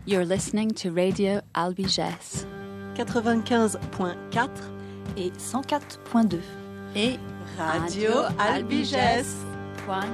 You're listening to Radio Albiges 95.4 et 104.2 et Radio Albiges.